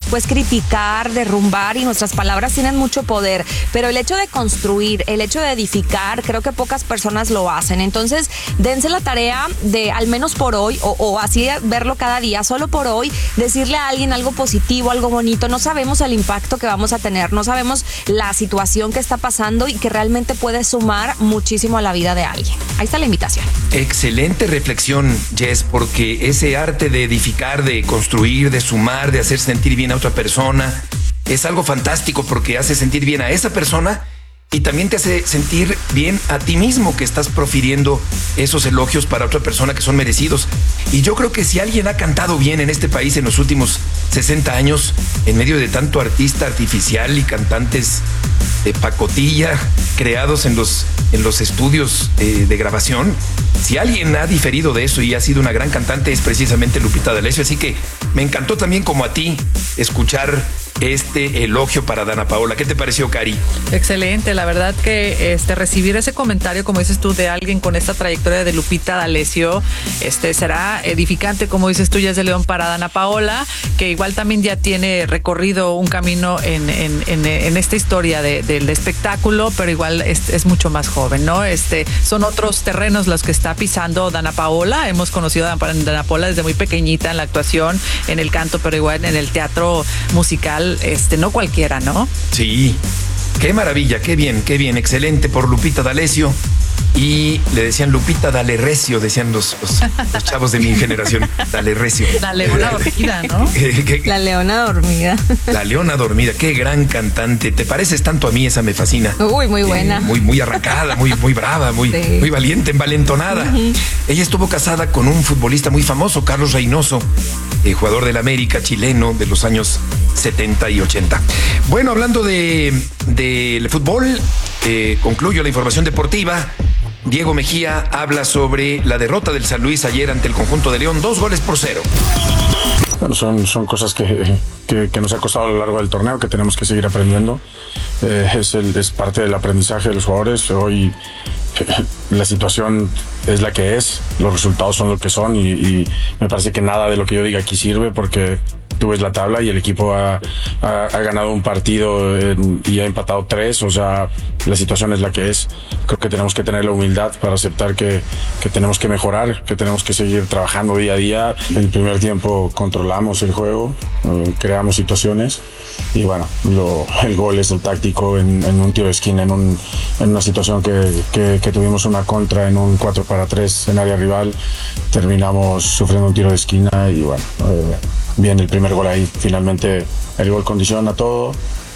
pues criticar, derrumbar, y nuestras palabras tienen mucho poder, pero el hecho de construir, el hecho de edificar, creo que pocas personas lo hacen. Entonces, dense la tarea de, al menos por hoy, o así verlo cada día, solo por hoy, decirle a alguien algo positivo, algo bonito. No sabemos el impacto que vamos a tener, no sabemos la situación que está pasando y que realmente puede sumar muchísimo a la vida de alguien. Ahí está la invitación. Excelente reflexión, Jess, porque ese arte de edificar, de construir, de sumar, de hacer sentir bien a otra persona, es algo fantástico porque hace sentir bien a esa persona y también te hace sentir bien a ti mismo, que estás profiriendo esos elogios para otra persona que son merecidos. Y yo creo que si alguien ha cantado bien en este país en los últimos 60 años, en medio de tanto artista artificial y cantantes de pacotilla creados en los estudios de grabación, si alguien ha diferido de eso y ha sido una gran cantante, es precisamente Lupita D'Alessio. Así que me encantó también, como a ti, escuchar este elogio para Dana Paola. ¿Qué te pareció, Cari? Excelente, la verdad que recibir ese comentario, como dices tú, de alguien con esta trayectoria de Lupita D'Alessio, será edificante, como dices tú, Jess de León, para Dana Paola, que igual también ya tiene recorrido un camino en esta historia del espectáculo, pero igual es mucho más joven, ¿no? Son otros terrenos los que está pisando Dana Paola. Hemos conocido a Dana Paola desde muy pequeñita en la actuación, en el canto, pero igual en el teatro musical, no cualquiera, ¿no? Sí, qué maravilla, qué bien, excelente por Lupita D'Alessio. Y le decían Lupita Dale Recio, decían los chavos de mi generación. Dale Recio. La leona dormida, ¿no? La leona dormida. La leona dormida, qué gran cantante. Te pareces tanto a mí, esa me fascina. Uy, muy buena. Muy arrancada, muy brava, muy valiente, envalentonada. Uh-huh. Ella estuvo casada con un futbolista muy famoso, Carlos Reynoso, jugador del América, chileno, de los años 70 y 80. Bueno, hablando del fútbol, concluyo la información deportiva. Diego Mejía habla sobre la derrota del San Luis ayer ante el conjunto de León, 2-0. Bueno, son cosas que nos ha costado a lo largo del torneo, que tenemos que seguir aprendiendo. Es parte del aprendizaje de los jugadores. Hoy la situación es la que es, los resultados son lo que son y me parece que nada de lo que yo diga aquí sirve, porque tú ves la tabla y el equipo ha ganado un partido y ha empatado 3, o sea, la situación es la que es. Creo que tenemos que tener la humildad para aceptar que tenemos que mejorar, que tenemos que seguir trabajando día a día. En el primer tiempo controlamos el juego, creamos situaciones y bueno, el gol es el táctico en un tiro de esquina, en una situación que tuvimos una contra en un 4-3 en área rival, terminamos sufriendo un tiro de esquina y bueno, bien el primer gol ahí. Finalmente el gol condiciona todo.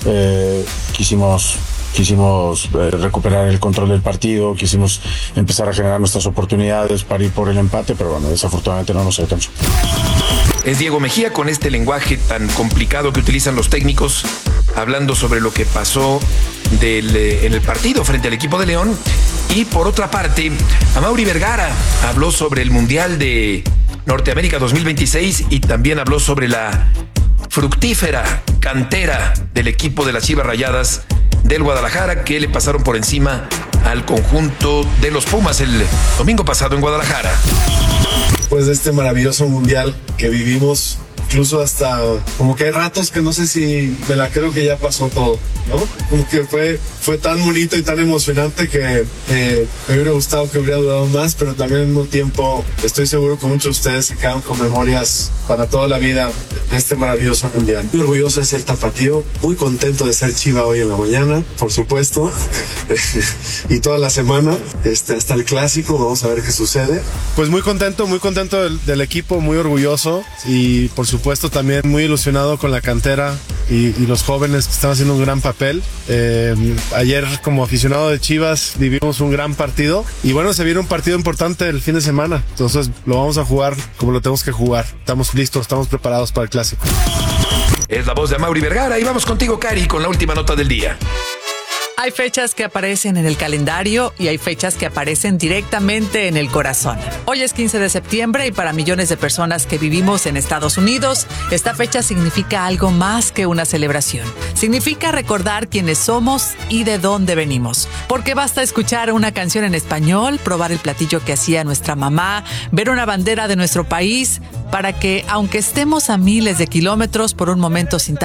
Quisimos recuperar el control del partido, quisimos empezar a generar nuestras oportunidades para ir por el empate, pero bueno, desafortunadamente no nos alcanzó. Es Diego Mejía con este lenguaje tan complicado que utilizan los técnicos, hablando sobre lo que pasó en el partido frente al equipo de León. Y por otra parte, Amaury Vergara habló sobre el Mundial de Norteamérica 2026 y también habló sobre la fructífera cantera del equipo de las Chivas Rayadas del Guadalajara, que le pasaron por encima al conjunto de los Pumas el domingo pasado en Guadalajara. Pues de este maravilloso mundial que vivimos, incluso hasta como que hay ratos que no sé si me la creo que ya pasó todo, ¿no? Como que fue tan bonito y tan emocionante que me hubiera gustado que hubiera durado más, pero también al mismo tiempo estoy seguro que muchos de ustedes se quedan con memorias para toda la vida de este maravilloso mundial. Muy orgulloso de ser tapatío, muy contento de ser Chiva hoy en la mañana, por supuesto, y toda la semana, hasta el clásico, vamos a ver qué sucede. Pues muy contento del equipo, muy orgulloso y por supuesto también muy ilusionado con la cantera y los jóvenes que están haciendo un gran papel. Ayer como aficionado de Chivas vivimos un gran partido y bueno, se viene un partido importante el fin de semana, entonces lo vamos a jugar como lo tenemos que jugar. Estamos listos, estamos preparados para el clásico. Es la voz de Amaury Vergara y vamos contigo, Cari, con la última nota del día. Hay fechas que aparecen en el calendario y hay fechas que aparecen directamente en el corazón. Hoy es 15 de septiembre y para millones de personas que vivimos en Estados Unidos, esta fecha significa algo más que una celebración. Significa recordar quiénes somos y de dónde venimos. Porque basta escuchar una canción en español, probar el platillo que hacía nuestra mamá, ver una bandera de nuestro país, para que, aunque estemos a miles de kilómetros, por un momento sintamos